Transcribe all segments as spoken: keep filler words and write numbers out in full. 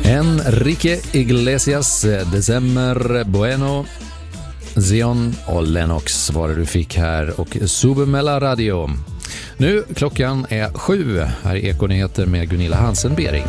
Enrique Iglesias, December Bueno, Zion och Lennox var det du fick här och Submela Radio. Nu klockan är sju, här är Ekonyheter med Gunilla Hansen-Bering.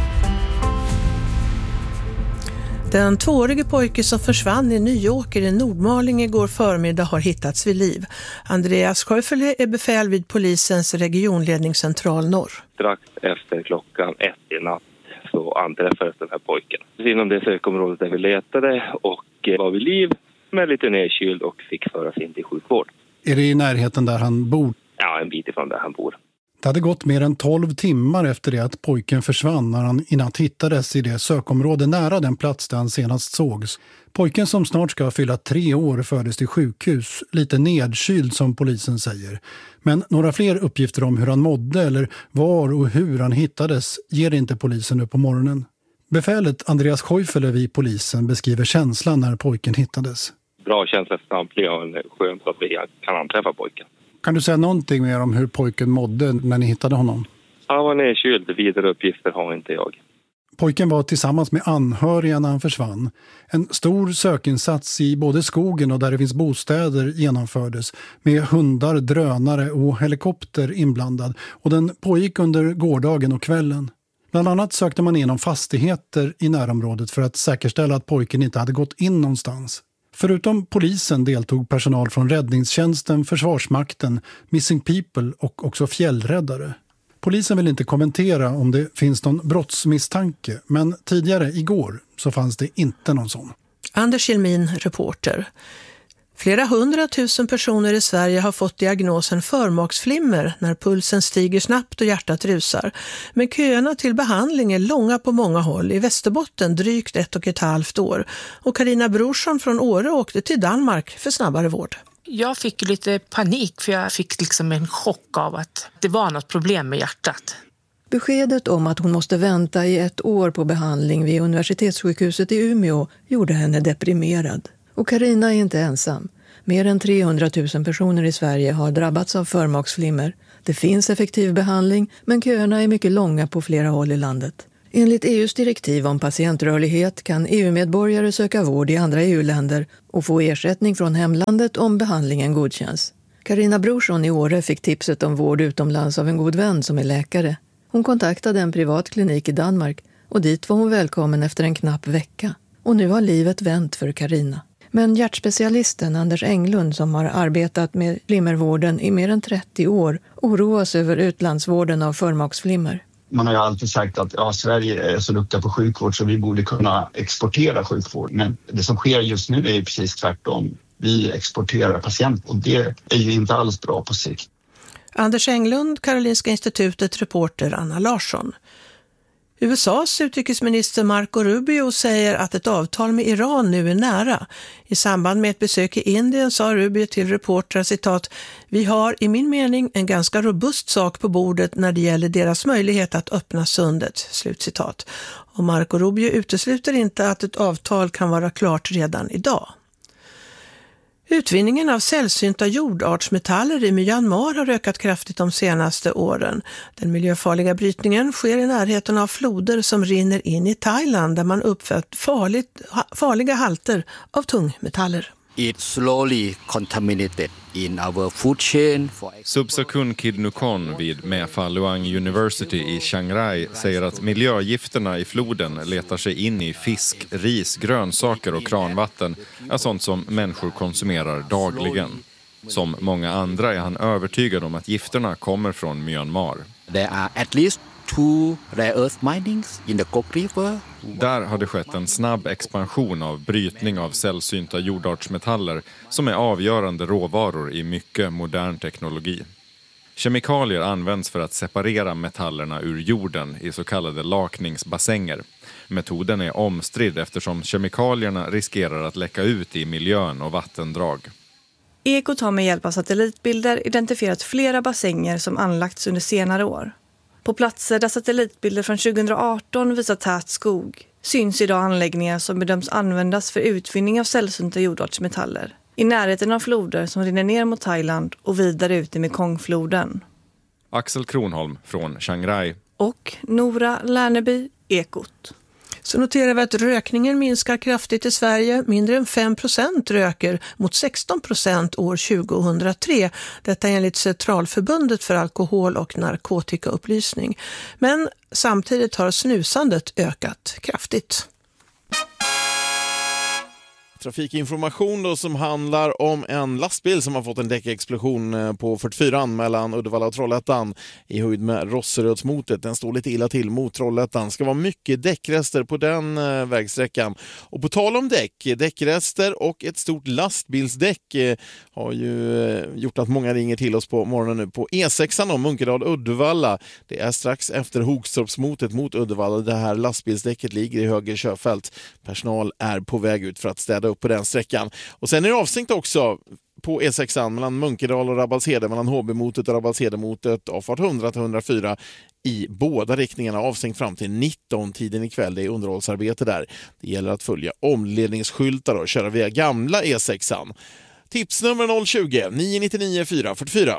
Den tvåårige pojke som försvann i Nyåker i Nordmaling igår förmiddag har hittats vid liv. Andreas Sjöfele är befäl vid polisens regionledningscentral norr. Strax efter klockan ett i natt så anträffades den här pojken inom det sökområdet där vi letade och var vid liv med lite nedkyld och fick föras in till sjukvård. Är det i närheten där han bor? Ja, en bit ifrån där han bor. Det hade gått mer än tolv timmar efter det att pojken försvann när han i natt hittades i det sökområde nära den plats där han senast sågs. Pojken som snart ska fylla tre år fördes till sjukhus, lite nedkyld som polisen säger. Men några fler uppgifter om hur han mådde eller var och hur han hittades ger inte polisen upp på morgonen. Befälet Andreas Sjöfele vid polisen beskriver känslan när pojken hittades. Bra känsla för samtliga och en skönt att vi kan anträffa pojken. Kan du säga någonting mer om hur pojken mådde när ni hittade honom? Han var nedkyld, vidare uppgifter har inte jag. Pojken var tillsammans med anhöriga när han försvann. En stor sökinsats i både skogen och där det finns bostäder genomfördes med hundar, drönare och helikopter inblandad och den pågick under gårdagen och kvällen. Bland annat sökte man igenom fastigheter i närområdet för att säkerställa att pojken inte hade gått in någonstans. Förutom polisen deltog personal från räddningstjänsten, Försvarsmakten, Missing People och också fjällräddare. Polisen vill inte kommentera om det finns någon brottsmisstanke, men tidigare igår så fanns det inte någon sån. Anders Kjellmin, reporter. Flera hundratusen personer i Sverige har fått diagnosen förmaksflimmer när pulsen stiger snabbt och hjärtat rusar. Men köerna till behandling är långa på många håll. I Västerbotten drygt ett och ett halvt år. Och Carina Brorsson från Åre åkte till Danmark för snabbare vård. Jag fick lite panik för jag fick liksom en chock av att det var något problem med hjärtat. Beskedet om att hon måste vänta i ett år på behandling vid universitetssjukhuset i Umeå gjorde henne deprimerad. Och Carina är inte ensam. Mer än trehundratusen personer i Sverige har drabbats av förmaksflimmer. Det finns effektiv behandling, men köerna är mycket långa på flera håll i landet. Enligt E U:s direktiv om patientrörlighet kan E U-medborgare söka vård i andra E U-länder och få ersättning från hemlandet om behandlingen godkänns. Carina Brorsson i Åre fick tipset om vård utomlands av en god vän som är läkare. Hon kontaktade en privat klinik i Danmark och dit var hon välkommen efter en knapp vecka. Och nu har livet vänt för Carina. Men hjärtspecialisten Anders Englund som har arbetat med flimmervården i mer än trettio år oroas över utlandsvården av förmaksflimmer. Man har ju alltid sagt att ja, Sverige är så duktiga på sjukvård så vi borde kunna exportera sjukvård. Men det som sker just nu är precis tvärtom. Vi exporterar patienter och det är ju inte alls bra på sikt. Anders Englund, Karolinska institutet, reporter Anna Larsson. U S A:s utrikesminister Marco Rubio säger att ett avtal med Iran nu är nära. I samband med ett besök i Indien sa Rubio till reportrar citat: "Vi har i min mening en ganska robust sak på bordet när det gäller deras möjlighet att öppna sundet." Slutcitat. Och Marco Rubio utesluter inte att ett avtal kan vara klart redan idag. Utvinningen av sällsynta jordartsmetaller i Myanmar har ökat kraftigt de senaste åren. Den miljöfarliga brytningen sker i närheten av floder som rinner in i Thailand där man uppfött farligt, farliga halter av tungmetaller. It slowly contaminated in our food chain. Subsakun Kidnukon vid Mae Fah Luang University i Chiang Rai säger att miljögifterna i floden letar sig in i fisk, ris, grönsaker och kranvatten, är sånt som människor konsumerar dagligen. Som många andra är han övertygad om att gifterna kommer från Myanmar. There are at least two rare earth minings in the Kok River. Där har det skett en snabb expansion av brytning av sällsynta jordartsmetaller som är avgörande råvaror i mycket modern teknologi. Kemikalier används för att separera metallerna ur jorden i så kallade lakningsbassänger. Metoden är omstridd eftersom kemikalierna riskerar att läcka ut i miljön och vattendrag. Ekot har med hjälp av satellitbilder identifierat flera bassänger som anlagts under senare år. På platser där satellitbilder från tjugoarton visar tät skog syns idag anläggningar som bedöms användas för utvinning av sällsynta jordartsmetaller i närheten av floder som rinner ner mot Thailand och vidare ut i Mekongfloden. Axel Kronholm från Chiang Rai. Och Nora Lärneby, Ekot. Så noterar vi att rökningen minskar kraftigt i Sverige. Mindre än fem procent röker mot sexton procent år tjugohundratre. Detta enligt Centralförbundet för alkohol- och narkotikaupplysning. Men samtidigt har snusandet ökat kraftigt. Trafikinformation då, som handlar om en lastbil som har fått en däckexplosion på fyrtiofyran mellan Uddevalla och Trollhättan i höjd med Rosserödsmotet. Den står lite illa till mot Trollhättan. Ska vara mycket däckrester på den eh, vägsträckan. Och på tal om däck, däckrester och ett stort lastbilsdäck eh, har ju eh, gjort att många ringer till oss på morgonen nu på E sexan om Munkedal-Uddevalla. Det är strax efter Hogstorpsmotet mot Uddevalla. Det här lastbilsdäcket ligger i höger körfält. Personal är på väg ut för att städa upp på den sträckan. Och sen är det avstängt också på E sexan mellan Munkedal och Rabbalshede, mellan H B-motet och Rabbalshede-motet, avfart hundra till hundrafyra i båda riktningarna, avstängt fram till nitton-tiden ikväll. Det är underhållsarbete där. Det gäller att följa omledningsskyltar och köra via gamla E sexan. Tipsnummer noll tjugo, nio nio nio, fyra fyra fyra.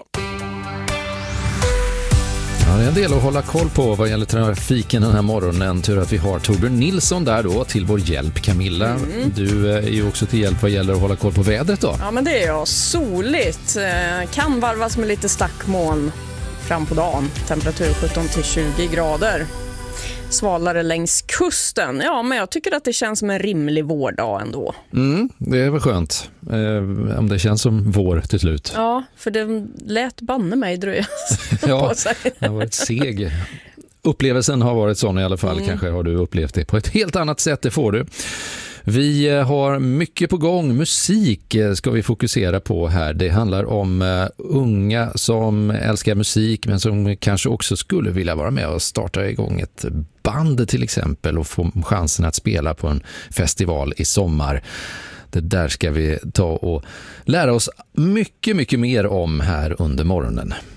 Ja, det är en del att hålla koll på vad gäller trafiken den här morgonen. Tur att vi har Torbjörn Nilsson där då till vår hjälp. Camilla, mm. du är ju också till hjälp vad gäller att hålla koll på vädret då. Ja, men det är jag. Soligt. Kan varvas med lite stackmoln fram på dagen. Temperatur sjutton till tjugo grader. Svalare längs kusten. Ja, men jag tycker att det känns som en rimlig vårdag ändå. Mm, det är väl skönt. Eh, om det känns som vår till slut. Ja, för det lät banne mig dröja ja, på sig. Det har varit seg. Upplevelsen har varit sån i alla fall. Mm. Kanske har du upplevt det på ett helt annat sätt, det får du. Vi har mycket på gång. Musik ska vi fokusera på här. Det handlar om uh, unga som älskar musik men som kanske också skulle vilja vara med och starta igång ett band till exempel och få chansen att spela på en festival i sommar. Det där ska vi ta och lära oss mycket, mycket mer om här under morgonen.